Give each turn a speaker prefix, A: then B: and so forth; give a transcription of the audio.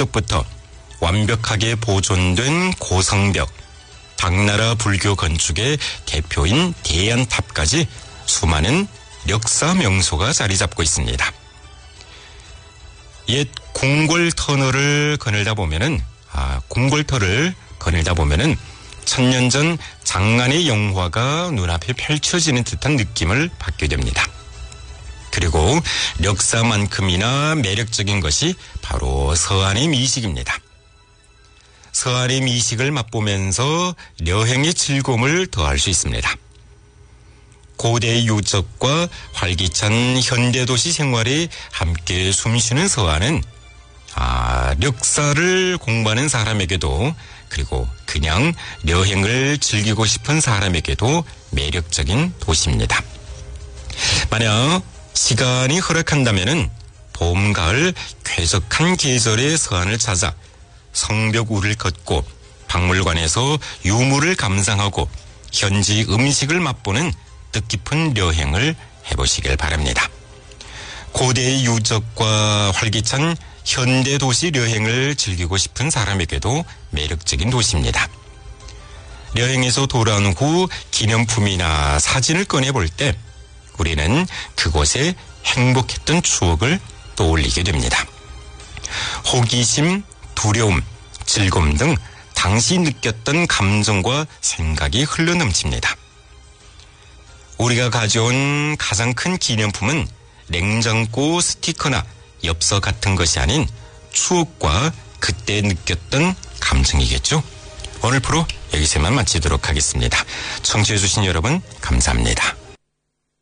A: 적부터 완벽하게 보존된 고성벽, 당나라 불교 건축의 대표인 대안탑까지 수많은 역사 명소가 자리 잡고 있습니다. 옛 궁궐터널을 거닐다 보면은 천년 전 장안의 영화가 눈앞에 펼쳐지는 듯한 느낌을 받게 됩니다. 그리고 역사만큼이나 매력적인 것이 바로 서안의 미식입니다. 서안의 미식을 맛보면서 여행의 즐거움을 더할 수 있습니다. 고대의 유적과 활기찬 현대도시 생활에 함께 숨쉬는 서안은 역사를 공부하는 사람에게도 그리고 그냥 여행을 즐기고 싶은 사람에게도 매력적인 도시입니다. 만약 시간이 허락한다면은 봄, 가을 쾌적한 계절의 서안을 찾아 성벽 위를 걷고 박물관에서 유물을 감상하고 현지 음식을 맛보는 뜻깊은 여행을 해보시길 바랍니다. 고대의 유적과 활기찬 현대도시 여행을 즐기고 싶은 사람에게도 매력적인 도시입니다. 여행에서 돌아온 후 기념품이나 사진을 꺼내볼 때 우리는 그곳에 행복했던 추억을 떠올리게 됩니다. 호기심, 두려움, 즐거움 등 당시 느꼈던 감정과 생각이 흘러넘칩니다. 우리가 가져온 가장 큰 기념품은 냉장고 스티커나 엽서 같은 것이 아닌 추억과 그때 느꼈던 감정이겠죠. 오늘 프로 여기서만 마치도록 하겠습니다. 청취해주신 여러분 감사합니다.